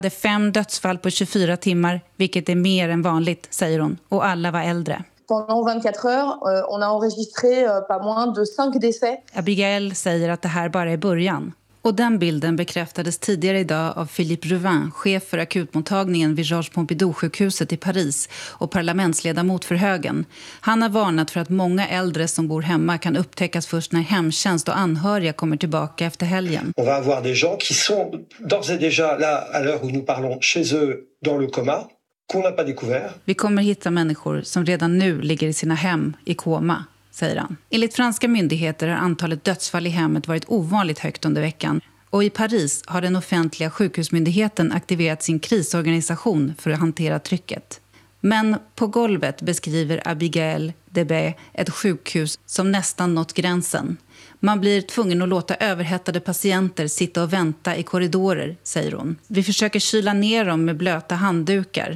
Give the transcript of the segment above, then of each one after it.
Det är 5 dödsfall på 24 timmar, vilket är mer än vanligt, säger hon. Och alla var äldre. Pendant 24 heures, on a enregistré pas moins de 5 décès. Abigail säger att det här bara är början. Och den bilden bekräftades tidigare idag av Philippe Juvin, chef för akutmottagningen vid Georges Pompidou-sjukhuset i Paris och parlamentsledamot för högern. Han har varnat för att många äldre som bor hemma kan upptäckas först när hemtjänst och anhöriga kommer tillbaka efter helgen. On va avoir des gens qui sont d'ores et déjà là à l'heure où nous parlons chez eux dans le coma. Vi kommer hitta människor som redan nu ligger i sina hem i koma, säger han. Enligt franska myndigheter har antalet dödsfall i hemmet varit ovanligt högt under veckan. Och i Paris har den offentliga sjukhusmyndigheten aktiverat sin krisorganisation för att hantera trycket. Men på golvet beskriver Abigail Debé ett sjukhus som nästan nått gränsen. Man blir tvungen att låta överhettade patienter sitta och vänta i korridorer, säger hon. Vi försöker kyla ner dem med blöta handdukar.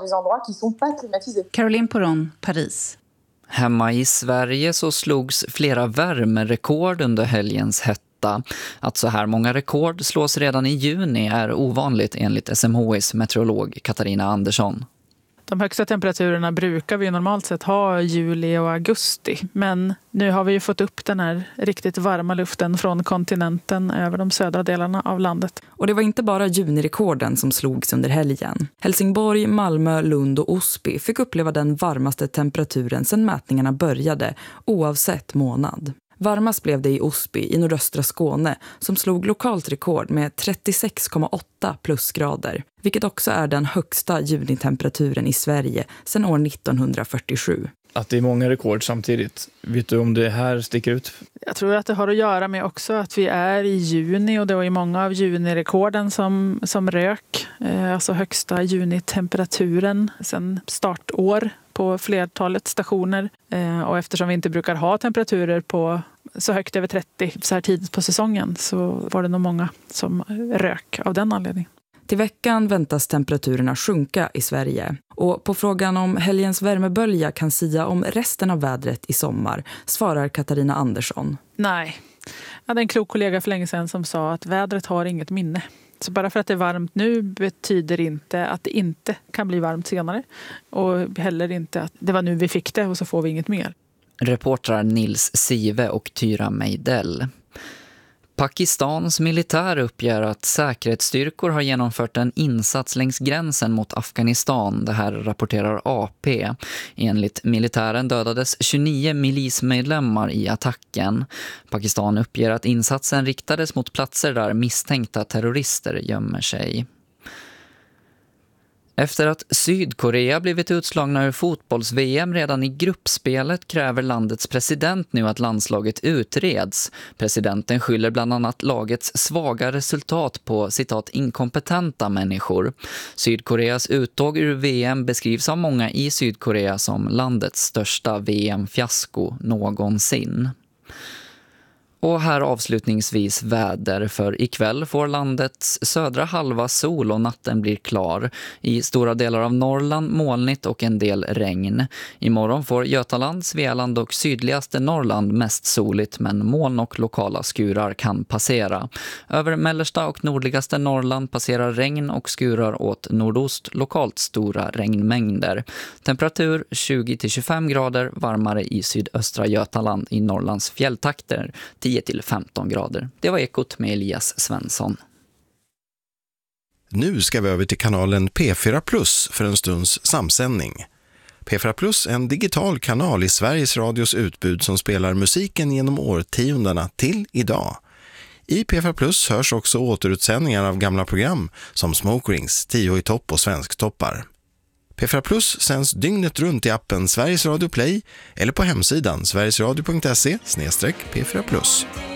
Caroline Poron, Paris. Hemma i Sverige så slogs flera värmerekord under helgens hetta. Att så här många rekord slås redan i juni är ovanligt enligt SMHIs meteorolog Katarina Andersson. De högsta temperaturerna brukar vi normalt sett ha i juli och augusti. Men nu har vi ju fått upp den här riktigt varma luften från kontinenten över de södra delarna av landet. Och det var inte bara junirekorden som slogs under helgen. Helsingborg, Malmö, Lund och Osby fick uppleva den varmaste temperaturen sedan mätningarna började, oavsett månad. Varmast blev det i Osby i nordöstra Skåne som slog lokalt rekord med 36,8 plusgrader, vilket också är den högsta junitemperaturen i Sverige sedan år 1947. Att det är många rekord samtidigt. Vet du om det här sticker ut? Jag tror att det har att göra med också att vi är i juni och det är många av junirekorden som rök. Alltså högsta junitemperaturen sedan startår på flertalet stationer. Och eftersom vi inte brukar ha temperaturer på så högt över 30 så här tidigt på säsongen så var det nog många som rök av den anledningen. Till veckan väntas temperaturerna sjunka i Sverige. Och på frågan om helgens värmebölja kan sia om resten av vädret i sommar svarar Katarina Andersson. Nej, jag hade en klok kollega för länge sedan som sa att vädret har inget minne. Så bara för att det är varmt nu betyder inte att det inte kan bli varmt senare. Och heller inte att det var nu vi fick det och så får vi inget mer. Reportrar Nils Sive och Tyra Meidell. Pakistans militär uppger att säkerhetsstyrkor har genomfört en insats längs gränsen mot Afghanistan. Det här rapporterar AP. Enligt militären dödades 29 milismedlemmar i attacken. Pakistan uppger att insatsen riktades mot platser där misstänkta terrorister gömmer sig. Efter att Sydkorea blivit utslagna ur fotbolls-VM redan i gruppspelet kräver landets president nu att landslaget utreds. Presidenten skyller bland annat lagets svaga resultat på citat inkompetenta människor. Sydkoreas uttåg ur VM beskrivs av många i Sydkorea som landets största VM-fiasko någonsin. Och här avslutningsvis väder, för ikväll får landets södra halva sol och natten blir klar. I stora delar av Norrland molnigt och en del regn. Imorgon får Götaland, Svealand och sydligaste Norrland mest soligt, men moln och lokala skurar kan passera. Över mellersta och nordligaste Norrland passerar regn och skurar åt nordost, lokalt stora regnmängder. Temperatur 20-25 grader, varmare i sydöstra Götaland i Norrlands fjälltakter 10-15 grader. Det var Ekot med Elias Svensson. Nu ska vi över till kanalen P4 Plus för en stunds samsändning. P4 Plus är en digital kanal i Sveriges Radios utbud som spelar musiken genom årtiondena till idag. I P4 Plus hörs också återutsändningar av gamla program som Smoke Rings, 10 i topp och Svensktoppar. P4 Plus sänds dygnet runt i appen Sveriges Radio Play eller på hemsidan sverigesradio.se/P4 Plus.